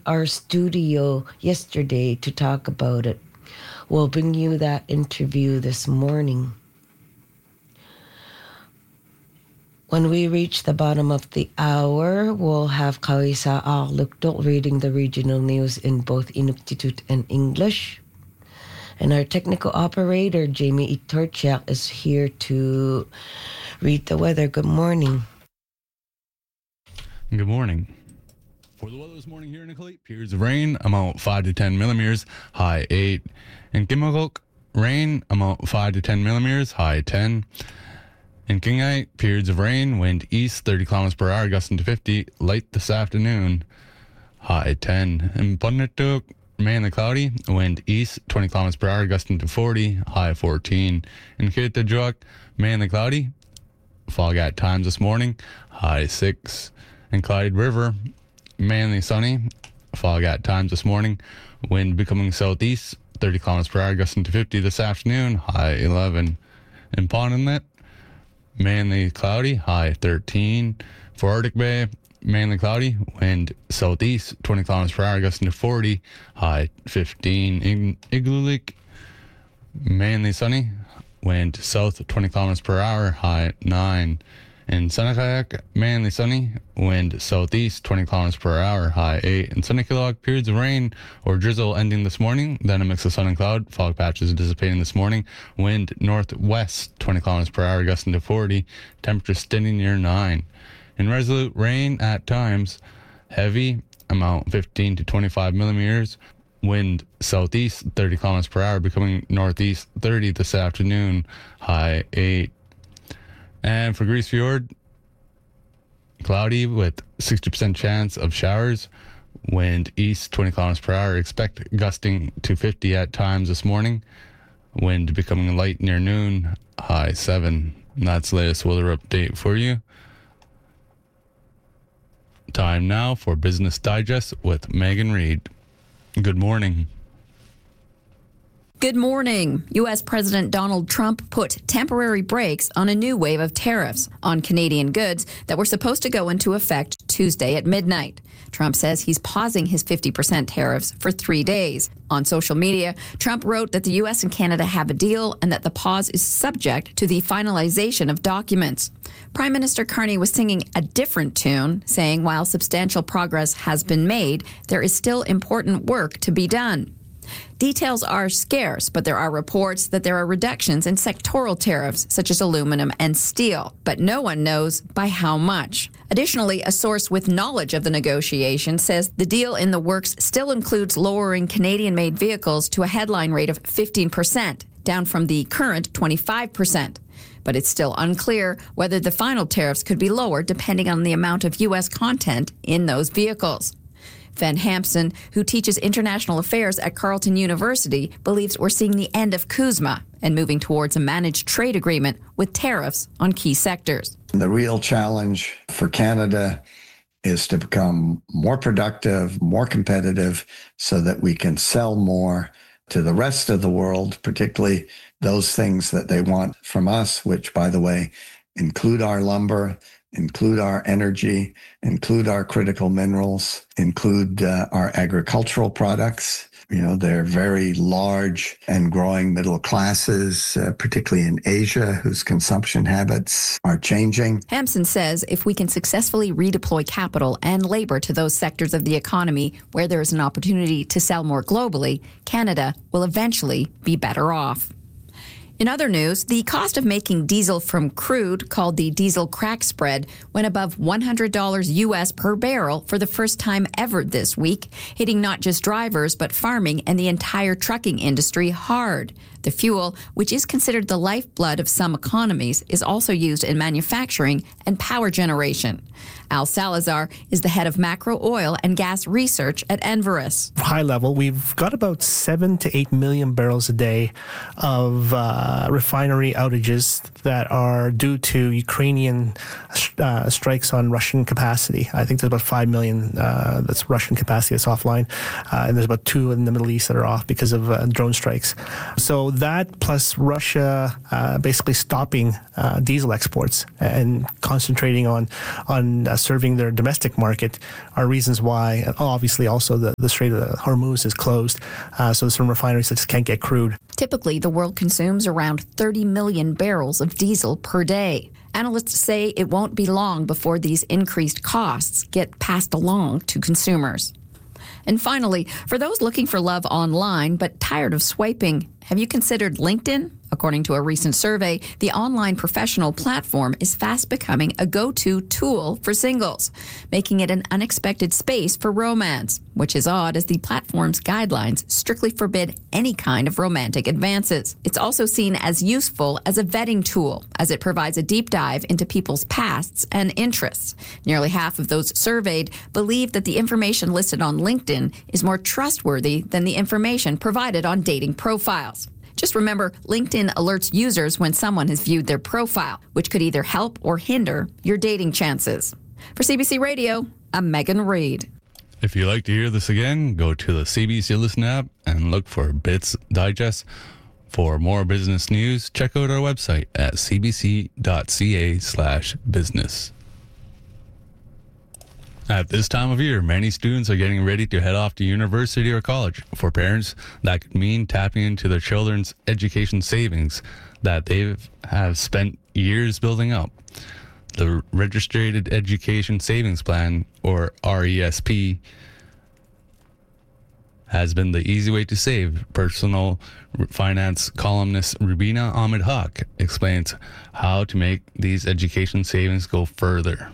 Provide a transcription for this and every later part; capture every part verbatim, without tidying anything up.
our studio yesterday to talk about it. We'll bring you that interview this morning. When we reach the bottom of the hour, we'll have Kawisa Arlukdok reading the regional news in both Inuktitut and English. And our technical operator, Jamie Itorchak, is here to read the weather. Good morning. Good morning. For the weather this morning here in Nicollet, periods of rain, amount five to ten millimeters, high eight. In Kimagok, rain, amount five to ten millimeters, high ten. In Kingite, periods of rain, wind east thirty kilometers per hour, gusting to fifty, light this afternoon, high ten. In Punnatuk, mainly cloudy, wind east twenty kilometers per hour, gusting to forty, high fourteen. In Kirtajuak, mainly cloudy, fog at times this morning, high six. In Clyde River, mainly sunny, fog at times this morning, wind becoming southeast thirty kilometers per hour, gusting to fifty this afternoon, high eleven. In Pond Inlet, mainly cloudy, high thirteen. For Arctic Bay, mainly cloudy, wind southeast twenty kilometers per hour, gusting to forty, high fifteen. In Igloo Lake, mainly sunny, wind south twenty kilometers per hour, high nine. In Senakayak, mainly sunny, wind southeast twenty kilometers per hour, high eight. In Sunikiloag, periods of rain or drizzle ending this morning, then a mix of sun and cloud, fog patches dissipating this morning, wind northwest twenty kilometers per hour, gusting to forty, temperature standing near nine. In Resolute, rain at times, heavy, amount fifteen to twenty-five millimeters, wind southeast thirty kilometers per hour, becoming northeast thirty this afternoon, high eight. And for Grease Fjord, cloudy with sixty percent chance of showers, wind east twenty kilometers per hour, expect gusting to fifty at times this morning, wind becoming light near noon, high seven. And that's the latest weather update for you. Time now for Business Digest with Megan Reed. Good morning. Good morning. U S. President Donald Trump put temporary brakes on a new wave of tariffs on Canadian goods that were supposed to go into effect Tuesday at midnight. Trump says he's pausing his fifty percent tariffs for three days. On social media, Trump wrote that the U S and Canada have a deal and that the pause is subject to the finalization of documents. Prime Minister Carney was singing a different tune, saying while substantial progress has been made, there is still important work to be done. Details are scarce, but there are reports that there are reductions in sectoral tariffs, such as aluminum and steel, but no one knows by how much. Additionally, a source with knowledge of the negotiation says the deal in the works still includes lowering Canadian-made vehicles to a headline rate of fifteen percent, down from the current twenty-five percent. But it's still unclear whether the final tariffs could be lowered depending on the amount of U S content in those vehicles. Van Hampson, who teaches international affairs at Carleton University, believes we're seeing the end of CUSMA and moving towards a managed trade agreement with tariffs on key sectors. The real challenge for Canada is to become more productive, more competitive, so that we can sell more to the rest of the world, particularly those things that they want from us, which, by the way, include our lumber, include our energy, include our critical minerals, include uh, our agricultural products. You know, they're very large and growing middle classes, uh, particularly in Asia, whose consumption habits are changing. Hampson says if we can successfully redeploy capital and labor to those sectors of the economy where there is an opportunity to sell more globally, Canada will eventually be better off. In other news, the cost of making diesel from crude, called the diesel crack spread, went above one hundred dollars U S per barrel for the first time ever this week, hitting not just drivers but farming and the entire trucking industry hard. The fuel, which is considered the lifeblood of some economies, is also used in manufacturing and power generation. Al Salazar is the head of macro oil and gas research at Enverus. High level, we've got about seven to eight million barrels a day of uh, refinery outages that are due to Ukrainian uh, strikes on Russian capacity. I think there's about five million uh, that's Russian capacity that's offline, uh, and there's about two in the Middle East that are off because of uh, drone strikes. So that plus Russia uh, basically stopping uh, diesel exports and concentrating on on uh, uh, serving their domestic market are reasons why, obviously also the, the Strait of Hormuz is closed, uh, so some refineries just can't get crude. Typically, the world consumes around thirty million barrels of diesel per day. Analysts say it won't be long before these increased costs get passed along to consumers. And finally, for those looking for love online but tired of swiping, have you considered LinkedIn? According to a recent survey, the online professional platform is fast becoming a go-to tool for singles, making it an unexpected space for romance, which is odd as the platform's guidelines strictly forbid any kind of romantic advances. It's also seen as useful as a vetting tool, as it provides a deep dive into people's pasts and interests. Nearly half of those surveyed believe that the information listed on LinkedIn is more trustworthy than the information provided on dating profiles. Just remember, LinkedIn alerts users when someone has viewed their profile, which could either help or hinder your dating chances. For C B C Radio, I'm Megan Reid. If you'd like to hear this again, go to the C B C Listen app and look for Bits Digest. For more business news, check out our website at cbc.ca slash business. At this time of year, many students are getting ready to head off to university or college. For parents, that could mean tapping into their children's education savings that they have spent years building up. The Registered Education Savings Plan, or R E S P, has been the easy way to save. Personal finance columnist Rubina Ahmed Haq explains how to make these education savings go further.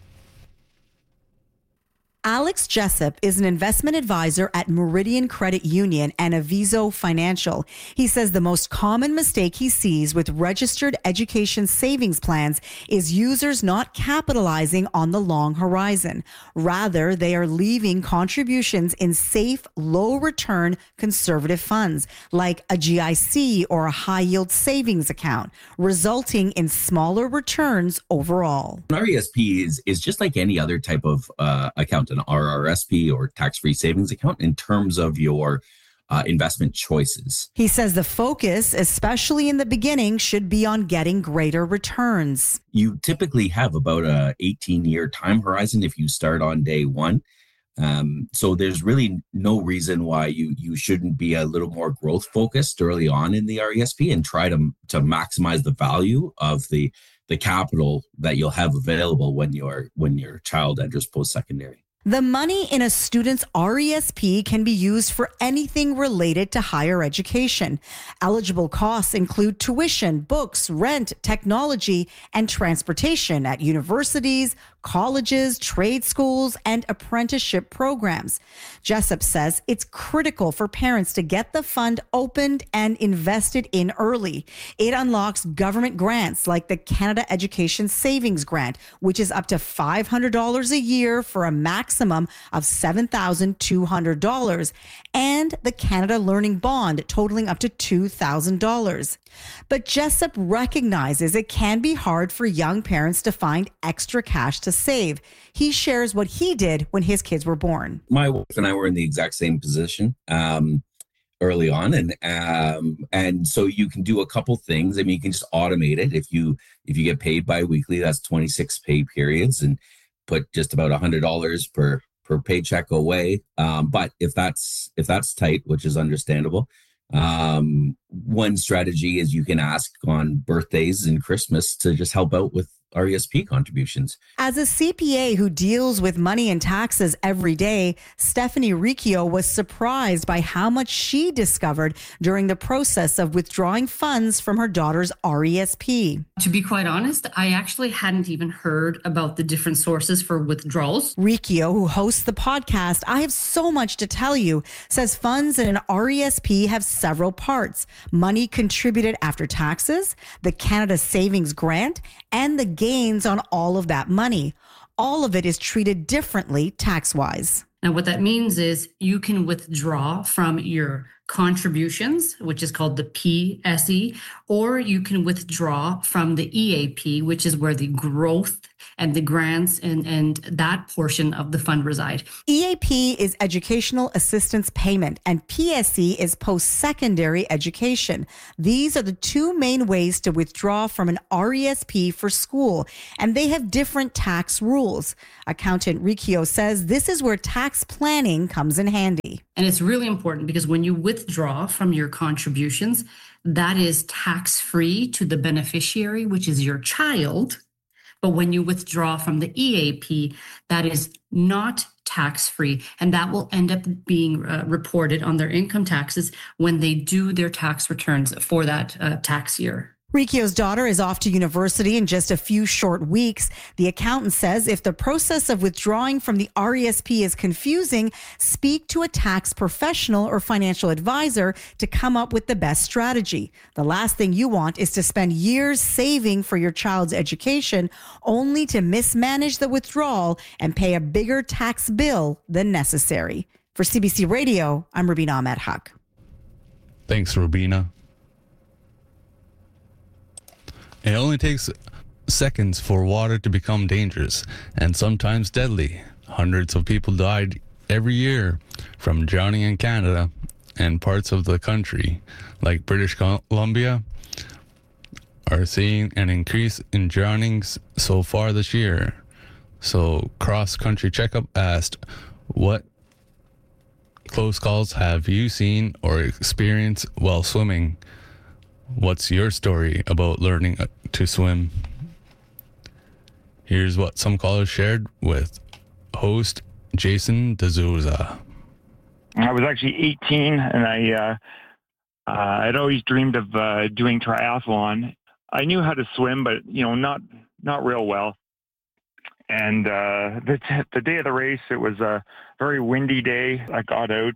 Alex Jessup is an investment advisor at Meridian Credit Union and Aviso Financial. He says the most common mistake he sees with registered education savings plans is users not capitalizing on the long horizon. Rather, they are leaving contributions in safe, low-return conservative funds like a G I C or a high-yield savings account, resulting in smaller returns overall. An R E S P is, is just like any other type of uh, account, an R R S P or tax-free savings account, in terms of your uh, investment choices. He says the focus, especially in the beginning, should be on getting greater returns. You typically have about a eighteen-year time horizon if you start on day one. Um, so there's really no reason why you you shouldn't be a little more growth focused early on in the R E S P and try to to maximize the value of the the capital that you'll have available when your when your child enters post-secondary. The money in a student's R E S P can be used for anything related to higher education. Eligible costs include tuition, books, rent, technology, and transportation at universities, colleges, trade schools, and apprenticeship programs. Jessup says it's critical for parents to get the fund opened and invested in early. It unlocks government grants like the Canada Education Savings Grant, which is up to five hundred dollars a year for a maximum of seven thousand two hundred dollars, and the Canada Learning Bond totaling up to two thousand dollars. But Jessup recognizes it can be hard for young parents to find extra cash to save. He shares what he did when his kids were born. My wife and I were in the exact same position um, early on, and um, and so you can do a couple things. I mean, you can just automate it. If you if you get paid biweekly, that's twenty-six pay periods, and put just about one hundred dollars per per paycheck away. Um, but if that's if that's tight, which is understandable. Um, one strategy is you can ask on birthdays and Christmas to just help out with R E S P contributions. As a C P A who deals with money and taxes every day, Stephanie Riccio was surprised by how much she discovered during the process of withdrawing funds from her daughter's R E S P. To be quite honest, I actually hadn't even heard about the different sources for withdrawals. Riccio, who hosts the podcast I Have So Much to Tell You, says funds in an R E S P have several parts: money contributed after taxes, the Canada Savings Grant, and the gains on all of that money. All of it is treated differently tax-wise. Now, what that means is you can withdraw from your contributions, which is called the P S E, or you can withdraw from the E A P, which is where the growth and the grants and, and that portion of the fund reside. E A P is Educational Assistance Payment, and P S E is Post-Secondary Education. These are the two main ways to withdraw from an R E S P for school, and they have different tax rules. Accountant Riccio says this is where tax planning comes in handy. And it's really important because when you withdraw from your contributions, that is tax-free to the beneficiary, which is your child. But when you withdraw from the E A P, that is not tax-free, and that will end up being uh, reported on their income taxes when they do their tax returns for that uh, tax year. Riccio's daughter is off to university in just a few short weeks. The accountant says if the process of withdrawing from the R E S P is confusing, speak to a tax professional or financial advisor to come up with the best strategy. The last thing you want is to spend years saving for your child's education only to mismanage the withdrawal and pay a bigger tax bill than necessary. For C B C Radio, I'm Rubina Ahmed Haq. Thanks, Rubina. It only takes seconds for water to become dangerous and sometimes deadly. Hundreds of people died every year from drowning in Canada and parts of the country, like British Columbia, are seeing an increase in drownings so far this year. So Cross Country Checkup asked, what close calls have you seen or experienced while swimming? What's your story about learning to swim? Here's what some callers shared with host Jason D'Souza. I was actually eighteen, and I uh, uh, I'd always dreamed of uh, doing triathlon. I knew how to swim, but you know, not not real well. And uh, the t- the day of the race, it was a very windy day. I got out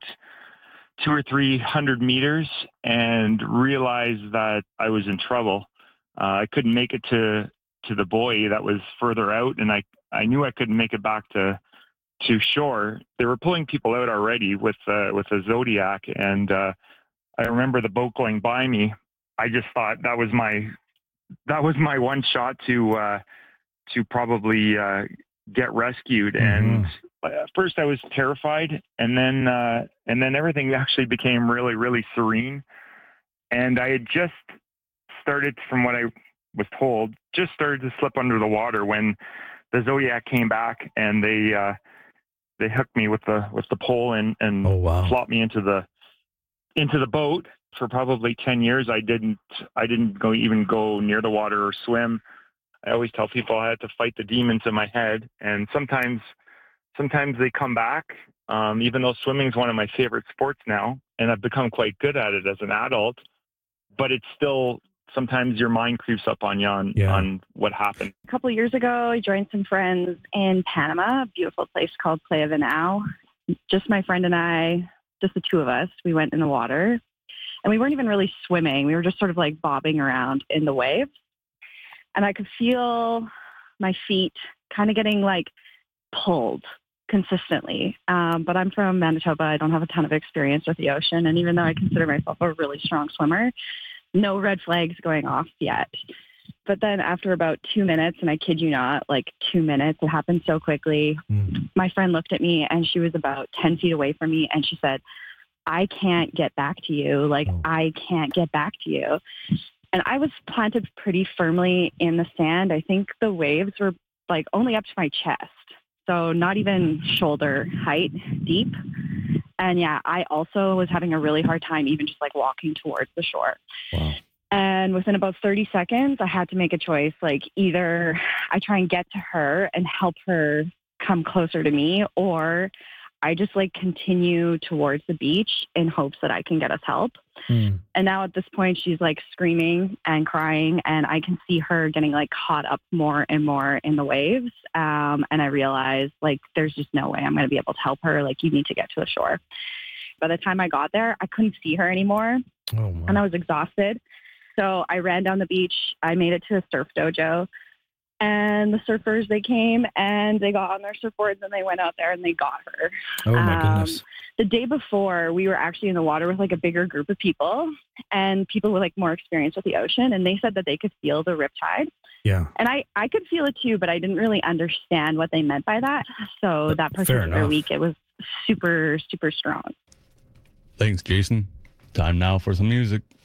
two or three hundred meters and realized that I was in trouble. Uh, I couldn't make it to, to the buoy that was further out, and I, I knew I couldn't make it back to to shore. They were pulling people out already with uh, with a Zodiac, and uh, I remember the boat going by me. I just thought that was my that was my one shot to uh, to probably uh, get rescued. Mm-hmm. And at first I was terrified, and then uh, and then everything actually became really, really serene. And I had just started, from what I was told, just started to slip under the water when the Zodiac came back, and they uh, they hooked me with the with the pole and and oh, wow. flopped me into the into the boat. For probably ten years, I didn't I didn't go even go near the water or swim. I always tell people I had to fight the demons in my head, and sometimes. Sometimes they come back, um, even though swimming is one of my favorite sports now, and I've become quite good at it as an adult, but it's still, sometimes your mind creeps up on you on, yeah. on what happened. A couple of years ago, I joined some friends in Panama, a beautiful place called Playa Vinao. Just my friend and I, just the two of us, we went in the water, and we weren't even really swimming. We were just sort of like bobbing around in the waves, and I could feel my feet kind of getting like pulled consistently. Um, but I'm from Manitoba. I don't have a ton of experience with the ocean. And even though I consider myself a really strong swimmer, no red flags going off yet. But then after about two minutes, and I kid you not, like two minutes, it happened so quickly. Mm. My friend looked at me, and she was about ten feet away from me. And she said, I can't get back to you. Like, oh. I can't get back to you. And I was planted pretty firmly in the sand. I think the waves were like only up to my chest. So not even shoulder height deep. And yeah, I also was having a really hard time even just like walking towards the shore. Wow. And within about thirty seconds, I had to make a choice. Like, either I try and get to her and help her come closer to me, or I just like continue towards the beach in hopes that I can get us help. Mm. And now at this point, she's like screaming and crying, and I can see her getting like caught up more and more in the waves. Um, and I realized like, there's just no way I'm going to be able to help her. Like, you need to get to the shore. By the time I got there, I couldn't see her anymore. Oh, and I was exhausted. So I ran down the beach. I made it to a surf dojo. And the surfers, they came and they got on their surfboards and they went out there and they got her. Oh, my Um, goodness. The day before, we were actually in the water with like a bigger group of people, and people were like more experienced with the ocean, and they said that they could feel the riptide. Yeah. And I, I could feel it too, but I didn't really understand what they meant by that. So that Fair particular enough. week, it was super, super strong. Thanks, Jason. Time now for some music.